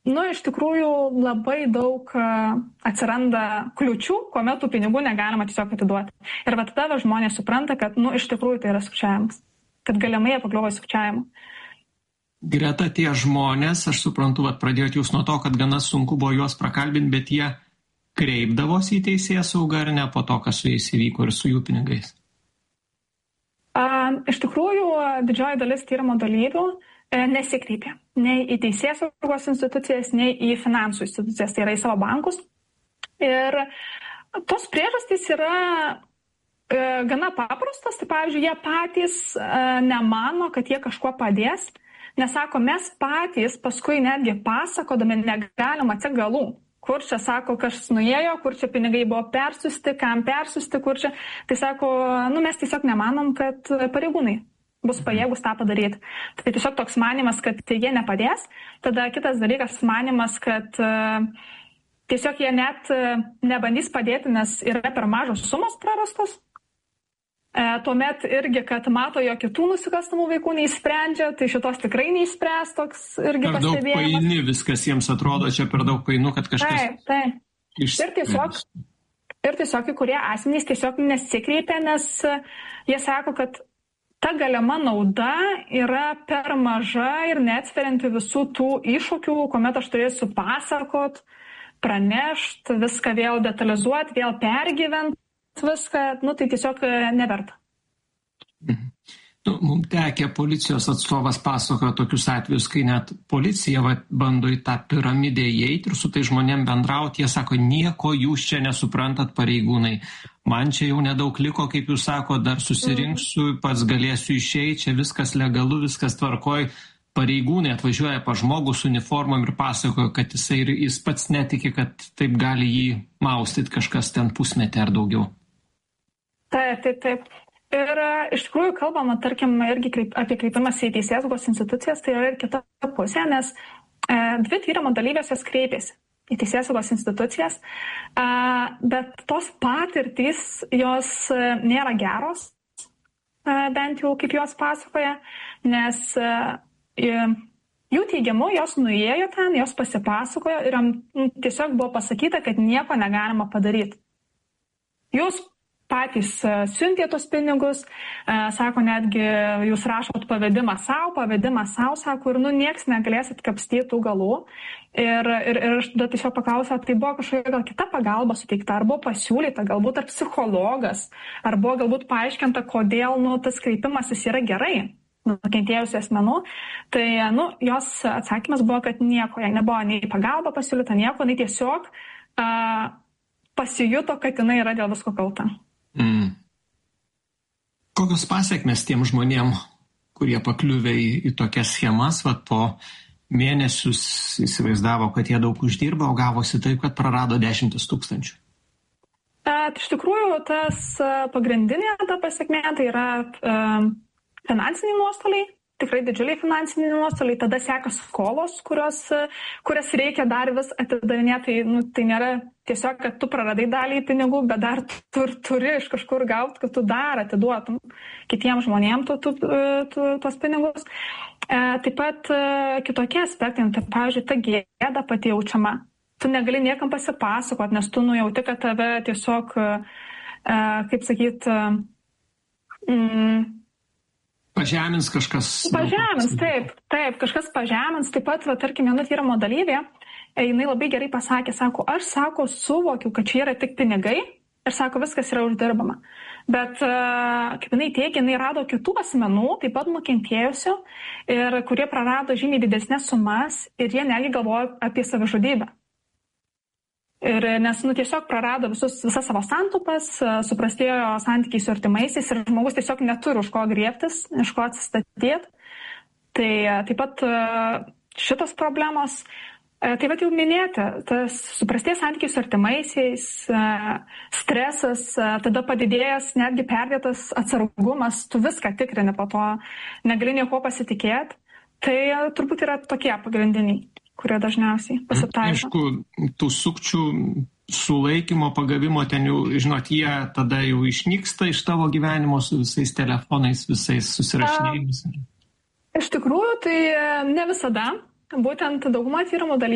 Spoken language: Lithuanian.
iš tikrųjų labai daug atsiranda kliučių, kuomet tų pinigų negalima tiesiog atiduoti. Ir tada žmonės supranta, kad, iš tikrųjų tai yra sukčiavimas, kad galimai jie pakliuvo į sukčiavimą. Greta tie žmonės, aš suprantu, pradėjot jūs nuo to, kad gana sunku buvo juos prakalbinti, bet jie kreipdavosi į teisėsaugą ar ne po to, kas su jais įvyko ir su jų pinigais? Iš tikrųjų, didžioji dalis tyrimo dalyvių nesikreipė nei į teisėsaugos institucijas, nei į finansų institucijas, tai yra į savo bankus. Ir tos priežastys yra gana paprastos, tai pavyzdžiui, jie patys nemano, kad jie kažkuo padės, nes sako, mes patys paskui netgi pasakodami negalim atsekti galų. Kur čia, sako, kažkas nuėjo, kur čia pinigai buvo persiusti, kam persiusti, kur čia. Tai sako, mes tiesiog nemanom, kad pareigūnai bus pajėgus tą padaryti. Tai tiesiog toks manimas, kad jie nepadės. Tada kitas dalykas, manimas, kad tiesiog jie net nebandys padėti, nes yra per mažos sumos prarastos. Tuomet irgi, kad mato, jo kitų nusikalstamų veikų neįsprendžia, tai šitos tikrai neįspręs, toks irgi pastebėjimas. Per daug paini viskas jiems atrodo, čia per daug painu, kad kažkas... Taip. Ir tiesiog kai kurie asmenys tiesiog nesikreipia, nes jie sako, kad ta galima nauda yra per maža ir neatsverianti visų tų iššūkių, kuomet aš turėsiu pasakot, pranešti, viską vėl detalizuoti, vėl pergyventi. Viską, tai tiesiog neverta. Mums tekė policijos atstovas pasakojo tokius atvejus, kai net policija bando į tą piramidę įeiti ir su tai žmonėm bendrauti. Jie sako, nieko jūs čia nesuprantat, pareigūnai. Man čia jau nedaug liko, kaip jūs sako, dar susirinksiu, pats galėsiu išeiti, čia viskas legalu, viskas tvarkoj. Pareigūnai atvažiuoja pa žmogų su uniformom ir pasakojo, kad jis pats netiki, kad taip gali jį maustyti kažkas ten pusmetį ar daugiau. Taip. Ir iš tikrųjų kalbama, tarkim, irgi apie kreipimąsi į teisėsaugos institucijas, tai yra ir kita pusė, nes dvi tyrimo dalyvės jos kreipėsi į teisėsaugos institucijas, bet tos patirtys jos nėra geros, bent jau kaip jos pasakoja, nes jų teigimu jos nuėjo ten, jos pasipasakojo ir tiesiog buvo pasakyta, kad nieko negalima padaryti. Jūs patys siuntė tos pinigus, sako, netgi jūs rašot pavedimą savo, sako, ir nieks negalės atkapstyti tų galų. Ir aš tada tiesiog paklausiau, tai buvo kažkokia gal kita pagalba suteikta, ar buvo pasiūlyta, galbūt ar psichologas, ar buvo galbūt paaiškinta, kodėl tas kreipimasis yra gerai nukentėjusių asmenų. Tai jos atsakymas buvo, kad nieko, jai nebuvo nei pagalba pasiūlyta, nieko, nei tiesiog pasijuto, kad jinai yra dėl visko kalta. Kokios pasiekmes tiem žmonėm, kurie pakliuvė į tokias schemas, po mėnesius įsivaizdavo, kad jie daug uždirba, o gavosi taip, kad prarado 10 000? Iš tikrųjų, tas pagrindinė ta pasiekmė, tai yra finansiniai nuostoliai, tikrai didžiuliai finansiniai nuostoliai, tada seka skolos, kurias reikia dar vis atidavinėti. Tai nėra tiesiog, kad tu praradai dalį pinigų, bet dar tu turi iš kažkur gauti, kad tu dar atiduotum kitiems žmonėms tuos pinigus. Taip pat kitokie aspektai, tai pavyzdžiui, ta gėda pati jaučiama. Tu negali niekam pasipasakoti, nes tu nujauti, kad tave tiesiog, kaip sakyt, pažemins kažkas. Pažemins, taip, kažkas pažemins. Taip pat, tarkim, viena tyrimo dalyvė, jinai labai gerai pasakė, sako, aš, suvokiu, kad čia yra tik pinigai ir, sako, viskas yra uždirbama. Bet, kaip jinai teigia, jinai rado kitų asmenų, taip pat nukentėjusių, ir kurie prarado žymiai didesnės sumas ir jie netgi galvojo apie savižudybę. Ir nes tiesiog prarado visas savo santaupas, suprastėjo santykiai su artimaisiais ir žmogus tiesiog neturi už ko griebtis, iš ko atsistatyti. Tai taip pat šitos problemos, taip pat jau minėti, tas suprastėjęs santykiai su artimaisiais, stresas, tada padidėjęs netgi perdėtas atsargumas, tu viską tikrini po to, negali nieko pasitikėti. Tai turbūt yra tokie pagrindiniai, kurie dažniausiai pasitaiko. Aišku, tų sukčių sulaikymo, pagavimo ten jau, žinot, jie tada jau išnyksta iš tavo gyvenimo su visais telefonais, visais susirašinėjimais. Iš tikrųjų, tai ne visada. Būtent dauguma tyrimų dalyvių